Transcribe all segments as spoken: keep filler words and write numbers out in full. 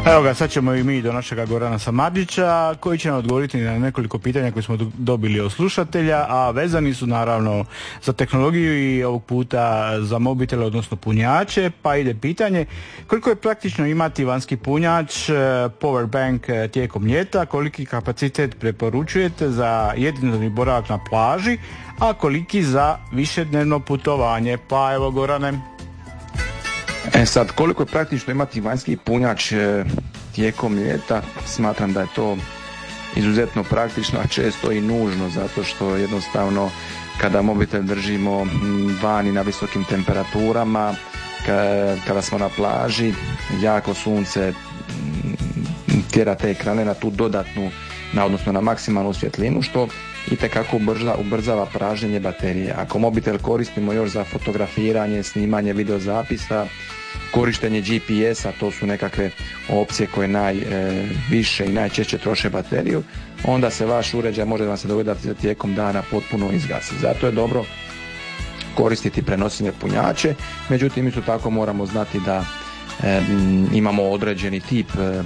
Evo ga, sad ćemo i mi do našega Gorana Samardžića koji će nam odgovoriti na nekoliko pitanja koje smo dobili od slušatelja, a vezani su naravno za tehnologiju i ovog puta za mobitele, odnosno punjače. Pa ide pitanje koliko je praktično imati vanjski punjač, power bank tijekom ljeta, koliki kapacitet preporučujete za jednodnevni boravak na plaži, a koliki za višednevno putovanje. Pa evo Gorane. E sad, koliko je praktično imati vanjski punjač e, tijekom ljeta, smatram da je to izuzetno praktično, a često i nužno, zato što jednostavno kada mobitel držimo vani na visokim temperaturama, ka, kada smo na plaži, jako sunce tjera te ekrane na tu dodatnu, na, odnosno na maksimalnu svjetlinu, što itekako ubrza, ubrzava pražnjenje baterije. Ako mobitel koristimo još za fotografiranje, snimanje videozapisa, korištenje G P S-a, to su nekakve opcije koje najviše e, i najčešće troše bateriju, onda se vaš uređaj može vam se dogoditi da tijekom dana potpuno izgasi. Zato je dobro koristiti prenosive punjače, međutim isto tako moramo znati da e, m, imamo određeni tip e,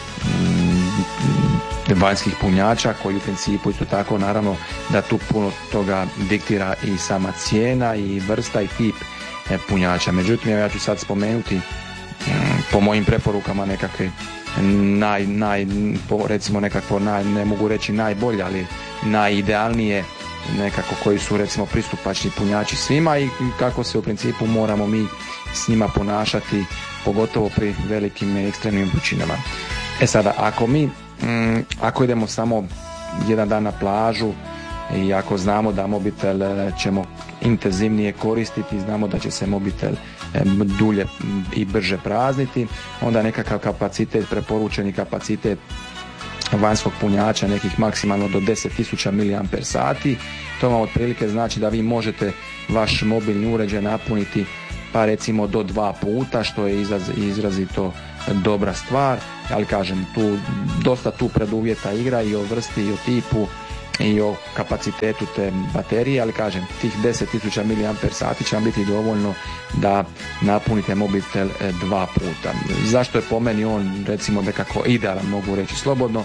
m, vanjskih punjača koji u principu isto tako naravno da tu puno toga diktira i sama cijena i vrsta i tip punjača. Međutim, ja ću sad spomenuti po mojim preporukama nekakve naj, naj, recimo nekako naj, ne mogu reći najbolje, ali najidealnije nekako koji su recimo pristupačni punjači svima i kako se u principu moramo mi s njima ponašati, pogotovo pri velikim ekstremnim vrućinama. E sada, ako mi m, ako idemo samo jedan dan na plažu i ako znamo da mobitel ćemo intenzivnije koristiti, znamo da će se mobitel dulje i brže prazniti, onda nekakav kapacitet, preporučeni kapacitet vanjskog punjača nekih maksimalno do deset tisuća miliampere sati, to vam otprilike znači da vi možete vaš mobilni uređaj napuniti pa recimo do dva puta, što je izraz, izrazito dobra stvar, ali kažem, tu dosta tu preduvjeta igra i o vrsti i o tipu i o kapacitetu te baterije, ali kažem, tih deset tisuća miliampere sati će vam biti dovoljno da napunite mobitel dva puta. Zašto je po meni on recimo nekako idealan, mogu reći slobodno?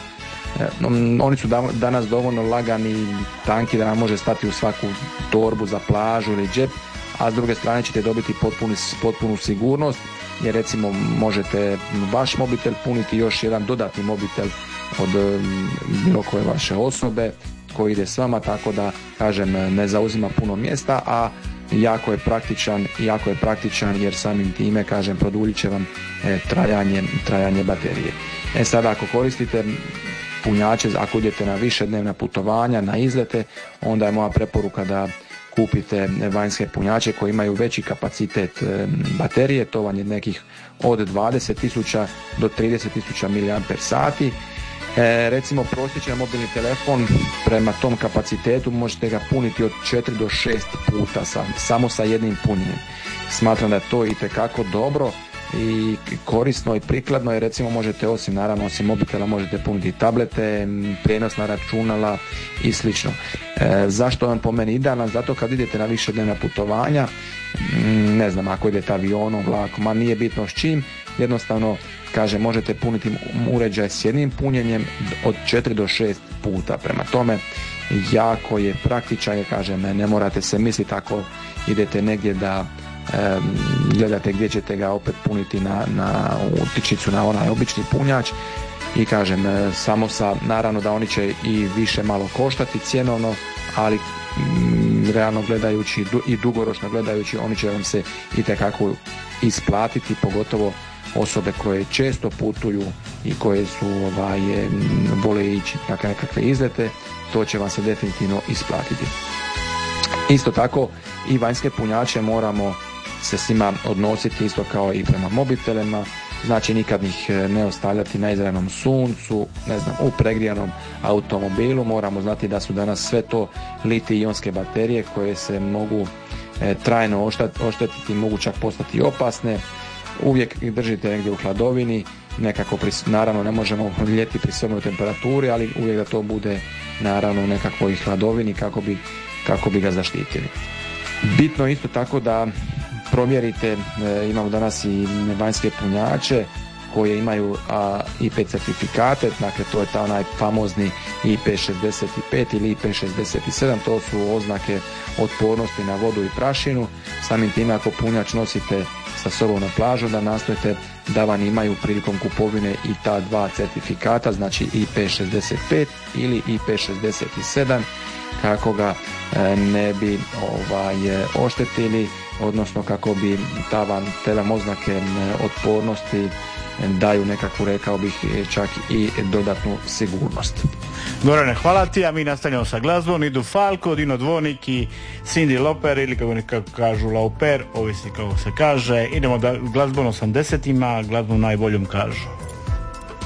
Oni su danas dovoljno lagani i tanki da nam može stati u svaku torbu za plažu ili džep, a s druge strane ćete dobiti potpunu, potpunu sigurnost, jer recimo možete vaš mobitel puniti još jedan dodatni mobitel od bilo koje vaše osobe koji ide s vama, tako da kažem ne zauzima puno mjesta, a jako je praktičan, jako je praktičan jer samim time kažem produljit će vam e, trajanje, trajanje baterije. E sada ako koristite punjače, ako idete na više dnevna putovanja, na izlete, onda je moja preporuka da kupite vanjske punjače koji imaju veći kapacitet e, baterije, to vam je nekih od dvadeset tisuća do trideset tisuća miliampere sati. E, recimo prosječan mobilni telefon prema tom kapacitetu možete ga puniti od četiri do šest puta sam, samo sa jednim punjenjem. Smatram da je to itekako dobro i korisno i prikladno, jer recimo možete osim naravno osim mobitela možete puniti tablete, prijenosna računala i slično. E, zašto je on po meni idealan? Zato kad idete na više dnevna putovanja, ne znam, ako idete avionom, vlakom, ma nije bitno s čim, jednostavno kaže možete puniti uređaj s jednim punjenjem od četiri do šest puta. Prema tome jako je praktičan, jer kažem ne morate se misliti ako idete negdje da e, gledate gdje ćete ga opet puniti na, na utičnicu, na onaj obični punjač, i kažem e, samo sa, naravno da oni će i više malo koštati cjenovno, ali m, realno gledajući i dugoročno gledajući oni će vam se itekako isplatiti, pogotovo osobe koje često putuju i koje su ovaj, vole ići na nekakve izlete, to će vam se definitivno isplatiti. Isto tako i vanjske punjače moramo se s njima odnositi isto kao i prema mobitelima, znači nikad ih ne ostavljati na izravnom suncu, ne znam, u pregrijanom automobilu. Moramo znati da su danas sve to litij-ionske baterije koje se mogu e, trajno oštetiti, mogu čak postati opasne. Uvijek ih držite negdje u hladovini, nekako pris, naravno ne možemo ljeti pri sobnoj temperaturi, ali uvijek da to bude naravno u nekakvoj hladovini kako bi, kako bi ga zaštitili. Bitno isto tako da provjerite, e, imamo danas i vanjske punjače koje imaju a, I P certifikate, dakle to je ta onaj famozni I P šezdeset pet ili I P šezdeset sedam, to su oznake otpornosti na vodu i prašinu. Samim time ako punjač nosite sa sobom na plažu, da nastojite da vam imaju prilikom kupovine i ta dva certifikata, znači I P šezdeset pet ili I P šezdeset sedam, kako ga e, ne bi ovaj, oštetili, odnosno kako bi ta vam, te vam oznake otpornosti daju nekakvu, rekao bih, čak i dodatnu sigurnost. Gorane, hvala ti, a mi nastavljamo sa glazbom. Nidu Falco, Dino Dvornik i Cyndi Lauper, ili kako nekako kažu Lauper, ovisi kako se kaže. Idemo da glazbom osamdesetima, glazbom najboljom kažu.